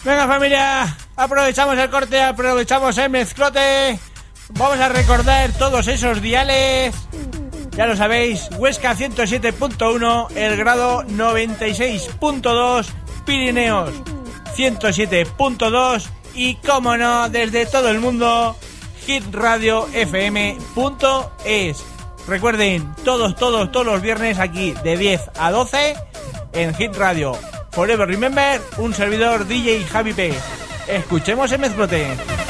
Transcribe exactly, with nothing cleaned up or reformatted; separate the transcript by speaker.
Speaker 1: Venga, familia, aprovechamos el corte, aprovechamos el mezclote. Vamos a recordar todos esos diales. Ya lo sabéis, Huesca ciento siete punto uno, El Grado noventa y seis punto dos, Pirineos ciento siete punto dos y, como no, desde todo el mundo, hit radio f m punto es. Recuerden, todos, todos, todos los viernes aquí de diez a doce en Hit Radio. Forever Remember, un servidor D J Javi P. Escuchemos el mezclote.